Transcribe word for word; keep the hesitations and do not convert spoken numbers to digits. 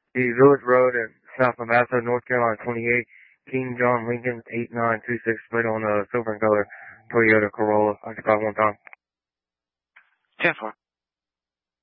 the Village Road in South Amasa, North Carolina twenty-eight, King John Lincoln eight nine two six, split on a silver and color Toyota Corolla, occupied one time. ten four.